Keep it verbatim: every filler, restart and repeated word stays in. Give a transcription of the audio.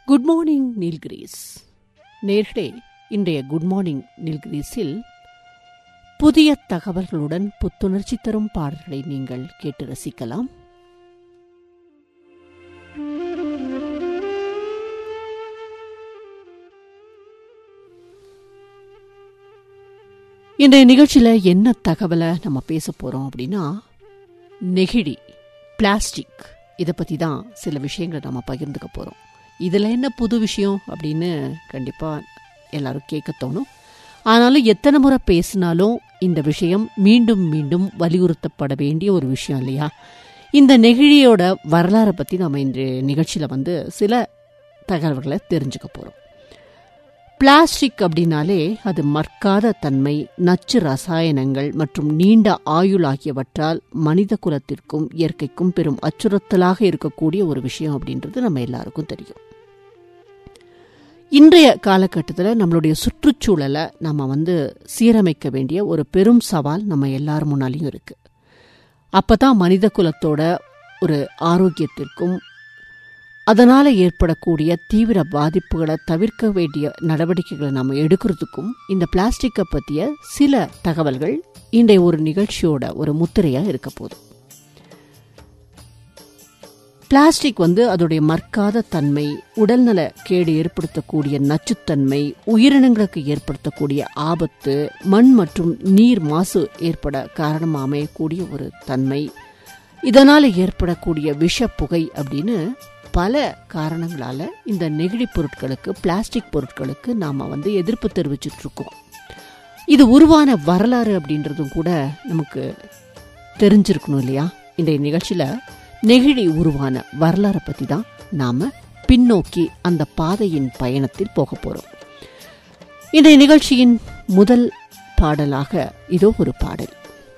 Good morning Nilgiris நேர்களே, இன்றைய good morning நீல்கிரீஸில் புதிய தகவல்களுடன் புத்துணர்ச்சி தரும் பாடல்களை நீங்கள் கேட்டு ரசிக்கலாம். இன்றைய நிகழ்ச்சியில் என்ன தகவலை நம்ம பேச போகிறோம் அப்படின்னா, நெகிழி, பிளாஸ்டிக், இதை பற்றி தான் சில விஷயங்களை நம்ம பகிர்ந்துக்க போகிறோம். இதில் என்ன புது விஷயம் அப்படின்னு கண்டிப்பாக எல்லாரும் கேட்க தோணும். ஆனாலும் எத்தனை முறை பேசினாலும் இந்த விஷயம் மீண்டும் மீண்டும் வலியுறுத்தப்பட வேண்டிய ஒரு விஷயம் இல்லையா? இந்த நெகிழியோட வரலாறை பற்றி நம்ம இன்றைய நிகழ்ச்சியில் வந்து சில தகவல்களை தெரிஞ்சுக்க போகிறோம். பிளாஸ்டிக் அப்படின்னாலே அது மற்காத தன்மை, நச்சு ரசாயனங்கள் மற்றும் நீண்ட ஆயுள் ஆகியவற்றால் மனித குலத்திற்கும் இயற்கைக்கும் பெரும் அச்சுறுத்தலாக இருக்கக்கூடிய ஒரு விஷயம் அப்படின்றது நம்ம எல்லாருக்கும் தெரியும். இன்றைய காலகட்டத்தில் நம்மளுடைய சுற்றுச்சூழலை நம்ம வந்து சீரமைக்க வேண்டிய ஒரு பெரும் சவால் நம்ம எல்லார் முன்னாலையும் இருக்கு. அப்பதான் மனித குலத்தோட ஒரு ஆரோக்கியத்திற்கும் அதனால் ஏற்படக்கூடிய தீவிர பாதிப்புகளை தவிர்க்க வேண்டிய நடவடிக்கைகளை நம்ம எடுக்கிறதுக்கும் இந்த பிளாஸ்டிக்கை பற்றிய சில தகவல்கள் இன்றைய ஒரு நிகழ்ச்சியோட ஒரு முத்திரையாக இருக்க போகுது. பிளாஸ்டிக் வந்து அதோடைய மற்காத தன்மை, உடல்நல கேடு ஏற்படுத்தக்கூடிய நச்சுத்தன்மை, உயிரினங்களுக்கு ஏற்படுத்தக்கூடிய ஆபத்து, மண் மற்றும் நீர் மாசு ஏற்பட காரணமாக அமையக்கூடிய ஒரு தன்மை, இதனால் ஏற்படக்கூடிய விஷப்புகை அப்படின்னு பல காரணங்களால இந்த நெகிழி பொருட்களுக்கு, பிளாஸ்டிக் பொருட்களுக்கு நாம வந்து எதிர்ப்பு தெரிவிச்சுட்டு இருக்கோம். இது உருவான வரலாறு அப்படின்றதும் கூட நமக்கு தெரிஞ்சிருக்கணும் இல்லையா? இன்றைய நிகழ்ச்சியில நெகிழி உருவான வரலாறை பத்தி தான் நாம பின்னோக்கி அந்த பாதையின் பயணத்தில் போக போறோம். இன்றைய நிகழ்ச்சியின் முதல் பாடலாக இதோ ஒரு பாடல்.